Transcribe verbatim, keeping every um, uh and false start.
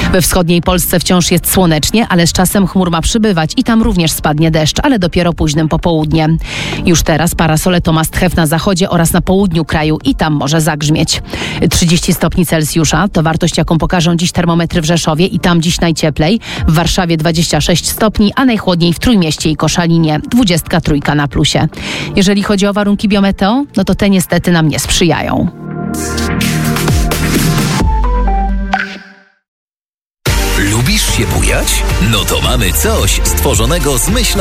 We wschodniej Polsce wciąż jest słonecznie, ale z czasem chmur ma przybywać i tam również spadnie deszcz, ale dopiero późnym popołudniem. Już teraz parasole to must have na zachodzie oraz na południu kraju i tam może zagrzmieć. trzydzieści stopni Celsjusza to wartość, jaką pokażą dziś termometry w Rzeszowie i tam dziś najcieplej. W Warszawie dwadzieścia sześć stopni, a najchłodniej w Trójmieście i Koszalinie. dwudziestka trójka na plusie. Jeżeli chodzi o warunki biometeo, no to te niestety nam nie sprzyjają. Lubisz się bujać? No to mamy coś stworzonego z myślą